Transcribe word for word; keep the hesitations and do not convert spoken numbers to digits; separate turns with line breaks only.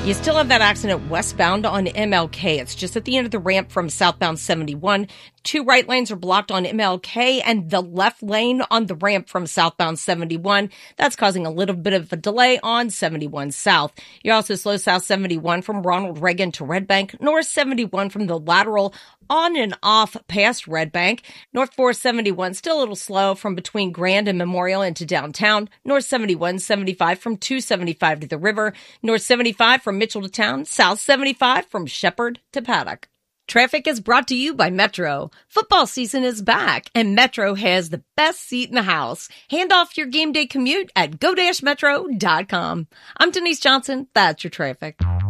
You still have that accident westbound on M L K. It's just at the end of the ramp from southbound seventy-one. Two right lanes are blocked on M L K and the left lane on the ramp from southbound seventy-one. That's causing a little bit of a delay on seventy-one south. You're also slow south seventy-one from Ronald Reagan to Red Bank, north seventy-one from the lateral on and off past Red Bank. North four seventy-one still a little slow from between Grand and Memorial into downtown. North seventy-one seventy-five from two seventy-five to the river. North seventy-five from Mitchell to town. South seventy-five from Shepherd to Paddock. Traffic is brought to you by Metro. Football season is back, and Metro has the best seat in the house. Hand off your game day commute at go dash metro dot com. I'm Denise Johnson. That's your traffic.